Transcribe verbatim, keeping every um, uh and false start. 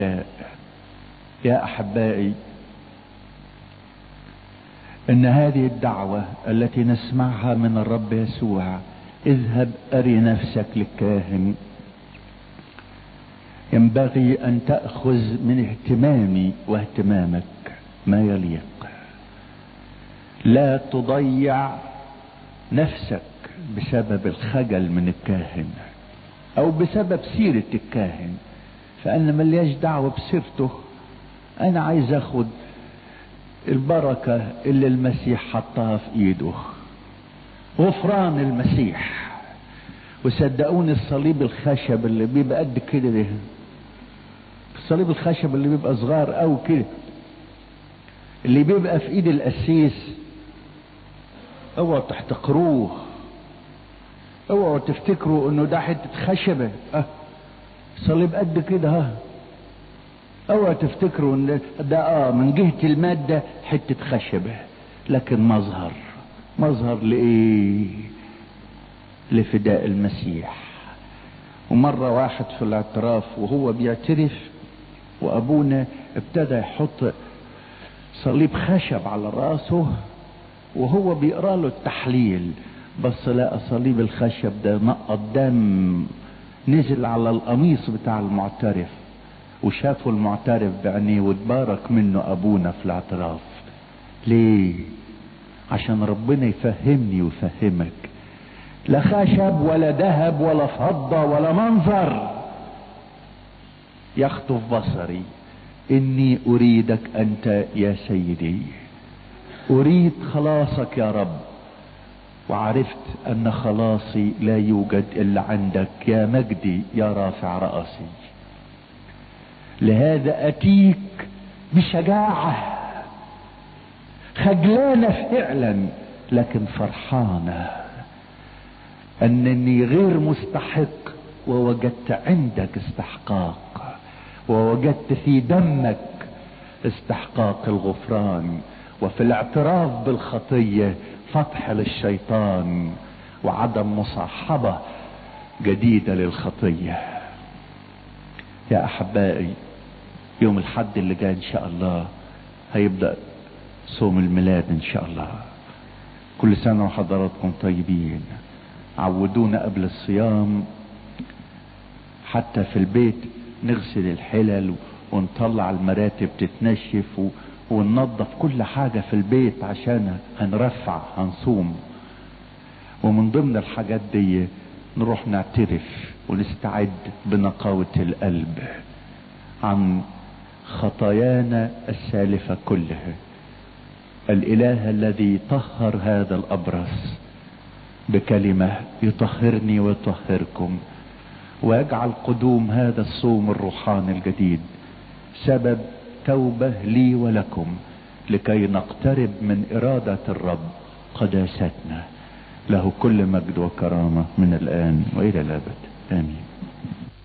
يا أحبائي، إن هذه الدعوة التي نسمعها من الرب يسوع، اذهب أري نفسك للكاهن، ينبغي أن تأخذ من اهتمامي واهتمامك ما يليق. لا تضيع نفسك بسبب الخجل من الكاهن أو بسبب سيرة الكاهن، فأنا ملياش دعوة بسيرته. أنا عايز أخد البركة اللي المسيح حطها في إيده، غفران المسيح. وصدقوني الصليب الخشب اللي بيبقى قد كده ده، الصليب الخشب اللي بيبقى صغار أو كده، اللي بيبقى في إيد القسيس، اوعوا تحتقروه، اوعوا تفتكروا انه ده حتة خشبة. اه صليب قد كده. ها اوعوا تفتكروا ان ده اه من جهة المادة حتة خشبة، لكن مظهر مظهر لإيه؟ لفداء المسيح. ومرة واحد في الاعتراف وهو بيعترف، وابونا ابتدى يحط صليب خشب على راسه وهو بيقرا له التحليل، بس لقى صليب الخشب ده نقط دم نزل على القميص بتاع المعترف، وشافوا المعترف بعينيه واتبارك منه ابونا في الاعتراف. ليه؟ عشان ربنا يفهمني ويفهمك، لا خشب ولا ذهب ولا فضة ولا منظر يخطف بصري، اني اريدك انت يا سيدي، اريد خلاصك يا رب، وعرفت ان خلاصي لا يوجد الا عندك يا مجدي يا رافع رأسي. لهذا اتيك بشجاعة، خجلانة فعلا لكن فرحانة انني غير مستحق، ووجدت عندك استحقاق، ووجدت في دمك استحقاق الغفران، وفي الاعتراف بالخطية فتح للشيطان وعدم مصاحبة جديدة للخطية. يا احبائي، يوم الحد اللي جاي ان شاء الله هيبدأ صوم الميلاد ان شاء الله. كل سنة وحضراتكم طيبين. عودونا قبل الصيام حتى في البيت نغسل الحلل ونطلع المراتب تتنشف وننظف كل حاجة في البيت عشان هنرفع هنصوم. ومن ضمن الحاجات دي نروح نعترف ونستعد بنقاوة القلب عن خطايانا السالفة كلها. الإله الذي طهر هذا الأبرص بكلمة يطهرني ويطهركم، ويجعل قدوم هذا الصوم الروحاني الجديد سبب توبة لي ولكم، لكي نقترب من إرادة الرب قداستنا. له كل مجد وكرامة من الآن وإلى الأبد، آمين.